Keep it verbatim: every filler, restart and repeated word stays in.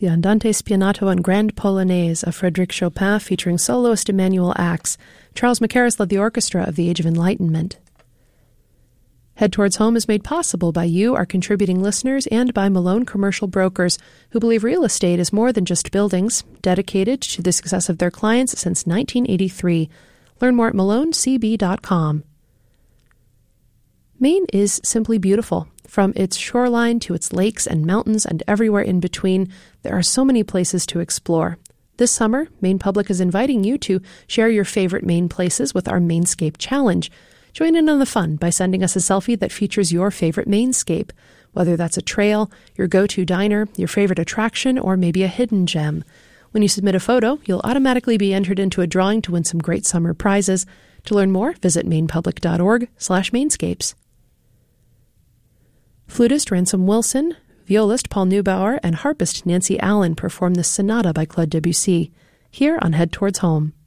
the Andante Spianato and Grand Polonaise of Frédéric Chopin featuring soloist Emanuel Ax. Charles Mackerras led the orchestra of the Age of Enlightenment. Head Towards Home is made possible by you, our contributing listeners, and by Malone Commercial Brokers, who believe real estate is more than just buildings, dedicated to the success of their clients since nineteen eighty-three. Learn more at malone c b dot com. Maine is simply beautiful. From its shoreline to its lakes and mountains and everywhere in between, there are so many places to explore. This summer, Maine Public is inviting you to share your favorite Maine places with our Mainscape Challenge. Join in on the fun by sending us a selfie that features your favorite Mainscape, whether that's a trail, your go-to diner, your favorite attraction, or maybe a hidden gem. When you submit a photo, you'll automatically be entered into a drawing to win some great summer prizes. To learn more, visit mainpublic.org slash mainscapes. Flutist Ransom Wilson, violist Paul Neubauer, and harpist Nancy Allen perform the Sonata by Claude Debussy, here on Head Towards Home.